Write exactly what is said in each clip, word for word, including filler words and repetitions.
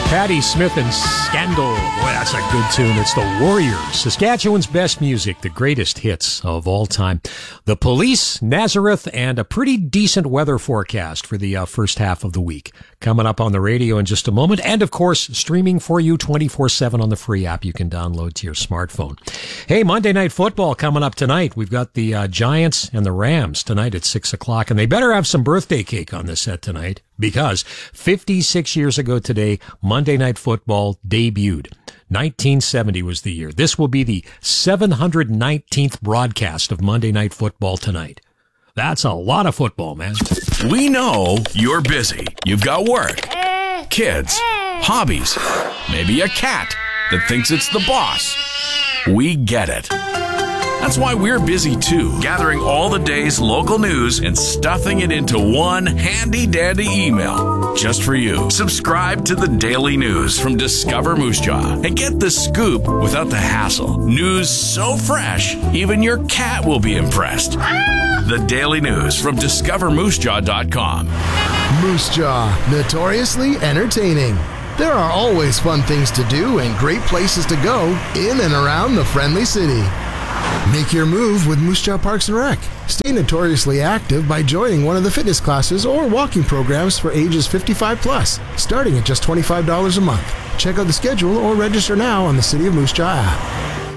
Patti Smith and Scandal. Boy, that's a good tune. It's the Warriors. Saskatchewan's best music, the greatest hits of all time. The Police, Nazareth, and a pretty decent weather forecast for the uh, first half of the week. Coming up on the radio in just a moment. And, of course, streaming for you twenty-four seven on the free app you can download to your smartphone. Hey, Monday Night Football coming up tonight. We've got the uh, Giants and the Rams tonight at six o'clock. And they better have some birthday cake on the set tonight, because fifty-six years ago today, Monday Night Football debuted. nineteen seventy was the year. This will be the seven hundred nineteenth broadcast of Monday Night Football tonight. That's a lot of football, man. We know you're busy. You've got work, kids, hobbies, maybe a cat that thinks it's the boss. We get it. That's why we're busy too, gathering all the day's local news and stuffing it into one handy-dandy email just for you. Subscribe to the Daily News from Discover Moose Jaw and get the scoop without the hassle. News so fresh, even your cat will be impressed. The Daily News from discover moose jaw dot com. Moose Jaw, notoriously entertaining. There are always fun things to do and great places to go in and around the friendly city. Make your move with Moose Jaw Parks and Rec. Stay notoriously active by joining one of the fitness classes or walking programs for ages fifty-five plus, starting at just twenty-five dollars a month. Check out the schedule or register now on the City of Moose Jaw app.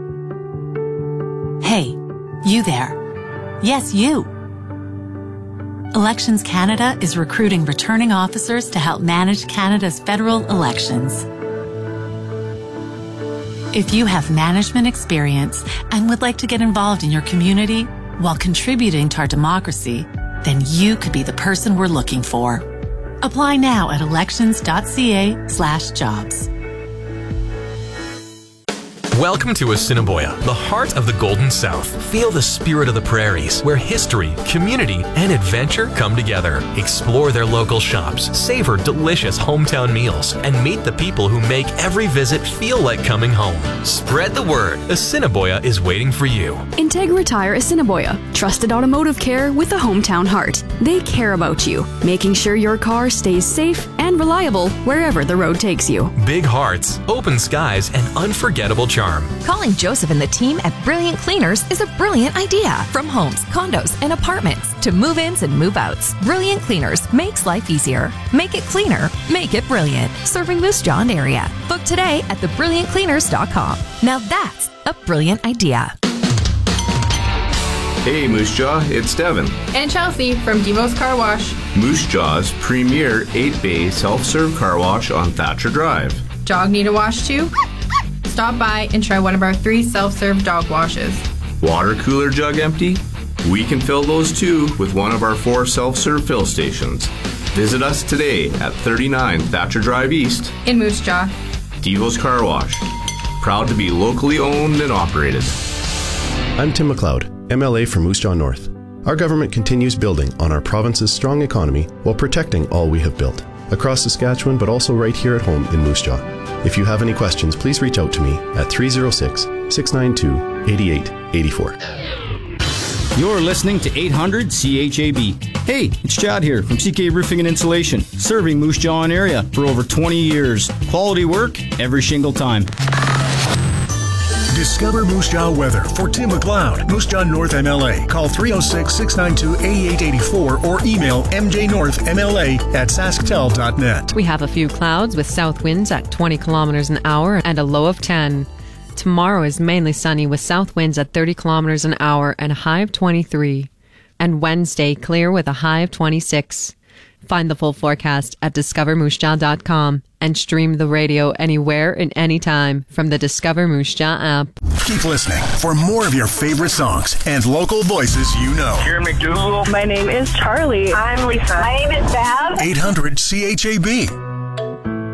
Hey, you there. Yes, you. Elections Canada is recruiting returning officers to help manage Canada's federal elections. If you have management experience and would like to get involved in your community while contributing to our democracy, then you could be the person we're looking for. Apply now at elections.ca slash jobs. Welcome to Assiniboia, the heart of the Golden South. Feel the spirit of the prairies, where history, community, and adventure come together. Explore their local shops, savor delicious hometown meals, and meet the people who make every visit feel like coming home. Spread the word. Assiniboia is waiting for you. Integra Tire Assiniboia. Trusted automotive care with a hometown heart. They care about you, making sure your car stays safe and reliable wherever the road takes you. Big hearts, open skies, and unforgettable charm. Calling Joseph and the team at Brilliant Cleaners is a brilliant idea. From homes, condos, and apartments to move-ins and move-outs, Brilliant Cleaners makes life easier. Make it cleaner. Make it brilliant. Serving Moose Jaw area. Book today at the brilliant cleaners dot com. Now that's a brilliant idea. Hey Moose Jaw, it's Devin. And Chelsea from Devo's Car Wash. Moose Jaw's premier eight-bay self-serve car wash on Thatcher Drive. Dog need a wash too? Stop by and try one of our three self-serve dog washes. Water cooler jug empty? We can fill those too with one of our four self-serve fill stations. Visit us today at thirty-nine Thatcher Drive East in Moose Jaw. Devo's Car Wash. Proud to be locally owned and operated. I'm Tim McLeod, M L A for Moose Jaw North. Our government continues building on our province's strong economy while protecting all we have built. Across Saskatchewan, but also right here at home in Moose Jaw. If you have any questions, please reach out to me at three oh six, six nine two, eight eight eight four. You're listening to eight hundred C H A B. Hey, it's Chad here from C K Roofing and Insulation, serving Moose Jaw area for over twenty years. Quality work every shingle time. Discover Moose Jaw weather for Tim McLeod, Moose Jaw North M L A. Call three oh six, six nine two, eight eight eight four or email m j north m l a at sasktel dot net. We have a few clouds with south winds at twenty kilometers an hour and a low of ten. Tomorrow is mainly sunny with south winds at thirty kilometers an hour and a high of twenty-three. And Wednesday, clear with a high of twenty-six. Find the full forecast at discover moose jaw dot com and stream the radio anywhere and anytime from the Discover Moose Jaw app. Keep listening for more of your favorite songs and local voices you know. Karen McDougal. My name is Charlie. I'm Lisa. My name is Bab. eight hundred C H A B.